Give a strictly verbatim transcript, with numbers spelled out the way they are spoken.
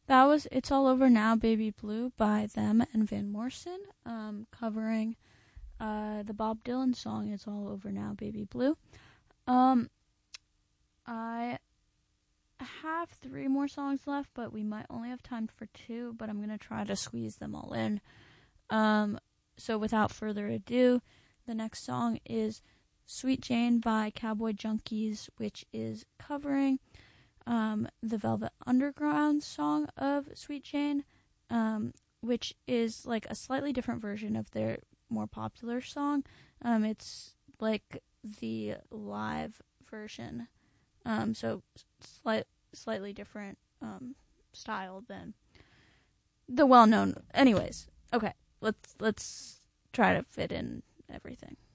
That was It's All Over Now, Baby Blue by them and Van Morrison, um, covering uh, the Bob Dylan song It's All Over Now, Baby Blue. Um, I have three more songs left, but we might only have time for two, but I'm going to try to squeeze them all in. Um, so without further ado, the next song is Sweet Jane by Cowboy Junkies, which is covering um, the Velvet Underground song of Sweet Jane, um, which is like a slightly different version of their more popular song. Um, it's like the live version, um, so slight, slightly different um, style than the well-known. Anyways, okay, let's let's try to fit in everything.